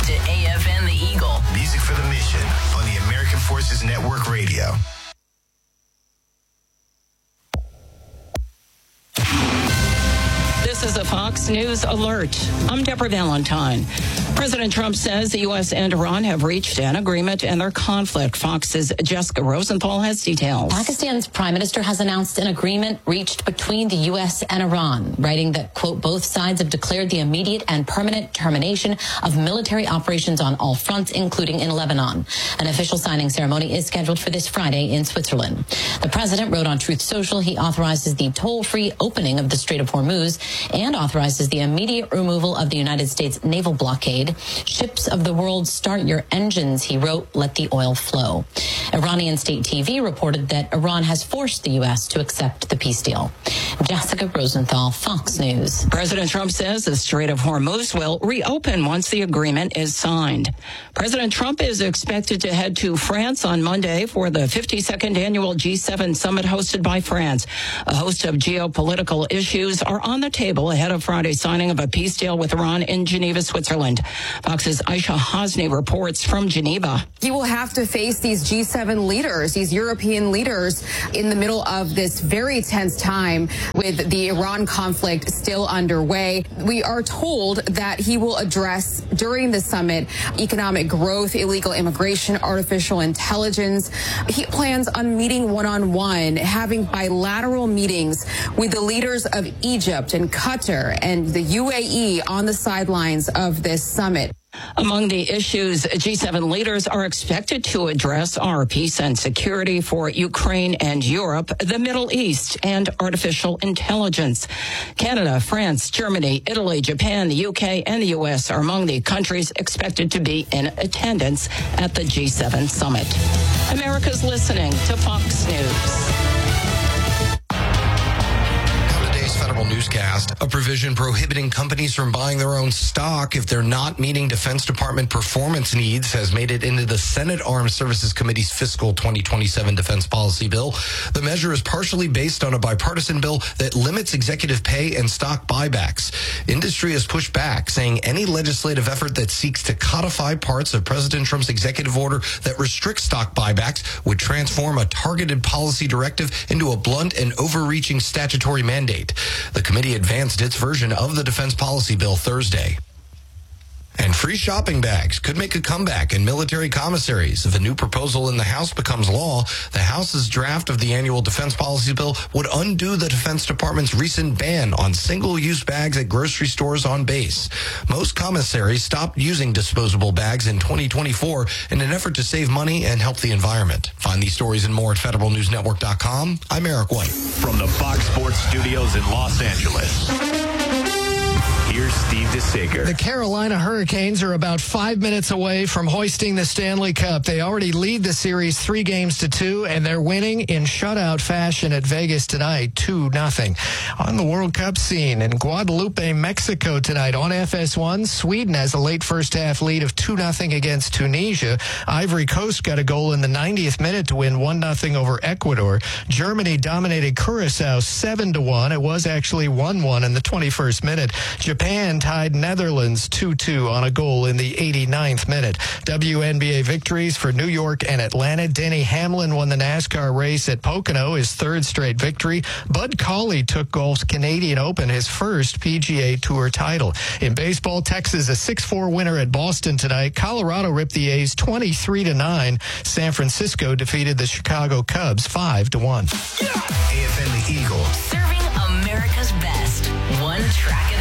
to AFN The Eagle. Music for the mission on the American Forces Network Radio. This is a Fox News alert. I'm Deborah Valentine. President Trump says the U.S. and Iran have reached an agreement in their conflict. Fox's Jessica Rosenthal has details. Pakistan's prime minister has announced an agreement reached between the U.S. and Iran, writing that, quote, both sides have declared the immediate and permanent termination of military operations on all fronts, including in Lebanon. An official signing ceremony is scheduled for this Friday in Switzerland. The president wrote on Truth Social he authorizes the toll-free opening of the Strait of Hormuz and authorizes the immediate removal of the United States naval blockade. Ships of the world, start your engines, he wrote, let the oil flow. Iranian state TV reported that Iran has forced the U.S. to accept the peace deal. Jessica Rosenthal, Fox News. President Trump says the Strait of Hormuz will reopen once the agreement is signed. President Trump is expected to head to France on Monday for the 52nd annual G7 summit hosted by France. A host of geopolitical issues are on the table ahead of Friday's signing of a peace deal with Iran in Geneva, Switzerland. Fox's Aisha Hasni reports from Geneva. You will have to face these G7 leaders, these European leaders, in the middle of this very tense time with the Iran conflict still underway. We are told that he will address during the summit economic growth, illegal immigration, artificial intelligence. He plans on meeting one-on-one, having bilateral meetings with the leaders of Egypt and Qatar and the UAE on the sidelines of this summit. Among the issues G7 leaders are expected to address are peace and security for Ukraine and Europe, the Middle East, and artificial intelligence. Canada, France, Germany, Italy, Japan, the UK, and the U.S. are among the countries expected to be in attendance at the G7 summit. America's listening to Fox News. Federal newscast. A provision prohibiting companies from buying their own stock if they're not meeting Defense Department performance needs has made it into the Senate Armed Services Committee's fiscal 2027 defense policy bill. The measure is partially based on a bipartisan bill that limits executive pay and stock buybacks. Industry has pushed back, saying any legislative effort that seeks to codify parts of President Trump's executive order that restricts stock buybacks would transform a targeted policy directive into a blunt and overreaching statutory mandate. The committee advanced its version of the defense policy bill Thursday. And free shopping bags could make a comeback in military commissaries. If a new proposal in the House becomes law, the House's draft of the annual defense policy bill would undo the Defense Department's recent ban on single-use bags at grocery stores on base. Most commissaries stopped using disposable bags in 2024 in an effort to save money and help the environment. Find these stories and more at federalnewsnetwork.com. I'm Eric White. From the Fox Sports Studios in Los Angeles, here's Steve DeSager. The Carolina Hurricanes are about 5 minutes away from hoisting the Stanley Cup. They already lead the series 3-2, and they're winning in shutout fashion at Vegas tonight, 2-0. On the World Cup scene in Guadalupe, Mexico tonight on FS1, Sweden has a late first-half lead of 2-0 against Tunisia. Ivory Coast got a goal in the 90th minute to win 1-0 over Ecuador. Germany dominated Curacao 7-1. It was actually 1-1 in the 21st minute. Japan tied Netherlands 2-2 on a goal in the 89th minute. WNBA victories for New York and Atlanta. Denny Hamlin won the NASCAR race at Pocono, his third straight victory. Bud Cauley took golf's Canadian Open, his first PGA Tour title. In baseball, Texas a 6-4 winner at Boston tonight. Colorado ripped the A's 23-9. San Francisco defeated the Chicago Cubs 5-1. AFN The Eagle. Serving America's best. One track